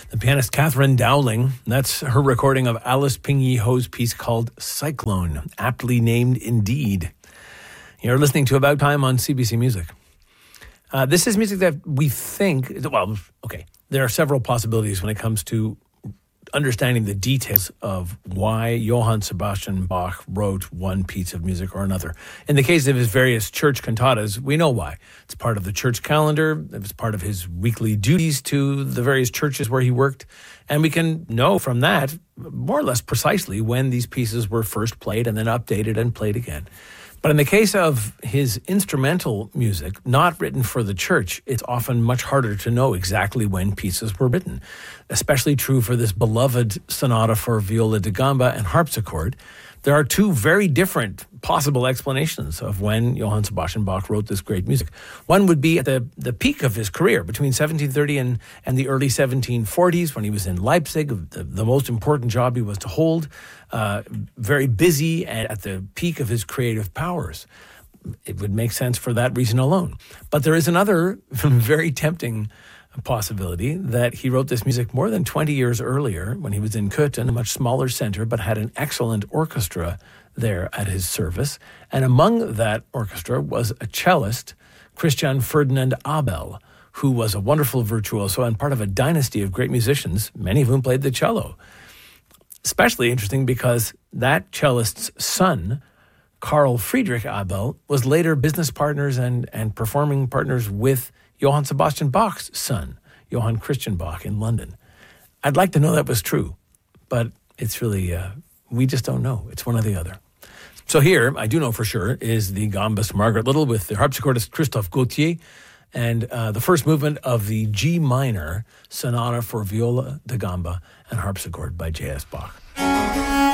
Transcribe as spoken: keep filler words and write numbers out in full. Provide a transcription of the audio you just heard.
The pianist Catherine Dowling, that's her recording of Alice Ping Ho's piece called Cyclone, aptly named indeed. You're listening to About Time on C B C Music. Uh, this is music that we think, well, okay, there are several possibilities when it comes to understanding the details of why Johann Sebastian Bach wrote one piece of music or another. In the case of his various church cantatas, we know why. It's part of the church calendar. It was part of his weekly duties to the various churches where he worked. And we can know from that more or less precisely when these pieces were first played and then updated and played again. But in the case of his instrumental music, not written for the church, it's often much harder to know exactly when pieces were written. Especially true for this beloved sonata for viola da gamba and harpsichord. There are two very different possible explanations of when Johann Sebastian Bach wrote this great music. One would be at the, the peak of his career, between seventeen thirty and, and the early seventeen forties, when he was in Leipzig, the, the most important job he was to hold, uh, very busy and at the peak of his creative powers. It would make sense for that reason alone. But there is another very tempting possibility that he wrote this music more than twenty years earlier when he was in Köthen, a much smaller center, but had an excellent orchestra there at his service. And among that orchestra was a cellist, Christian Ferdinand Abel, who was a wonderful virtuoso and part of a dynasty of great musicians, many of whom played the cello. Especially interesting because that cellist's son, Carl Friedrich Abel, was later business partners and, and performing partners with Johann Sebastian Bach's son, Johann Christian Bach, in London. I'd like to know that was true, but it's really, uh, we just don't know. It's one or the other. So here, I do know for sure, is the gambist Margaret Little with the harpsichordist Christophe Gauthier, and uh, the first movement of the G minor sonata for viola da gamba and harpsichord by J S Bach.